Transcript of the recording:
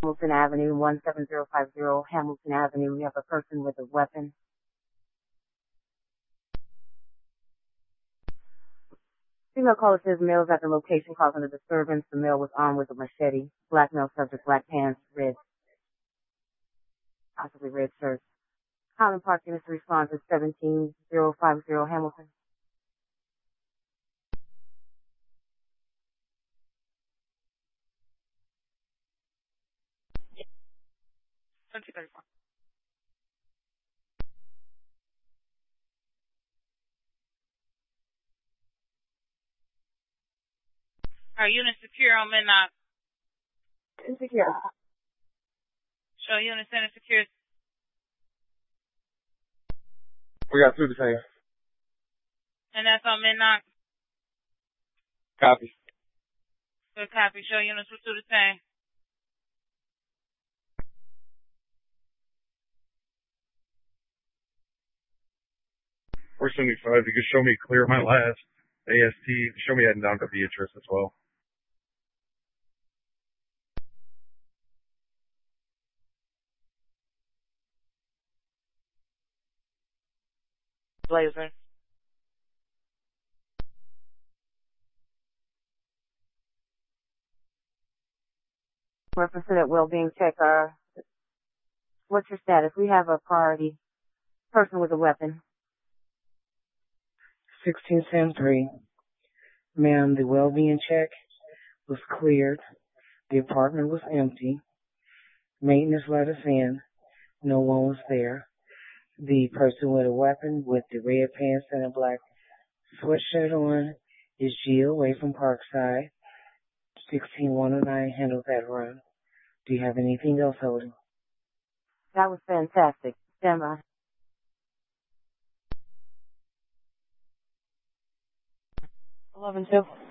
Hamilton Avenue, 17050 Hamilton Avenue. We have a person with a weapon. Female caller says male is at the location causing a disturbance. The male was armed with a machete. Black male subject, black pants, possibly red shirt. Highland Park units response is 17050 Hamilton. Are units secure on Midnight? Insecure. Show units in secure. We got through the same. And that's on Midnight? Copy. Good copy. Show units were through the same. We're 75. You can show me clear my last AST. Show me that non-Beatrice as well. Blazer. Reference to that well-being check. What's your status? We have a priority person with a weapon. 1673. Ma'am, the well-being check was cleared. The apartment was empty. Maintenance let us in. No one was there. The person with a weapon with the red pants and a black sweatshirt on is Jill away from Parkside. 16109 handles that run. Do you have anything else holding? That was fantastic. Stand by. 11-2.